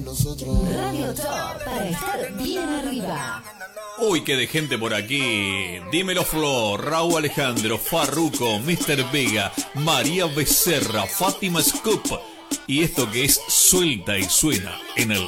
Radio Top para estar bien arriba. Uy, qué de gente por aquí. Dímelo Flor, Raúl Alejandro, Farruko, Mr. Vega, María Becerra, Fátima Scoop. Y esto que es Suelta y Suena en el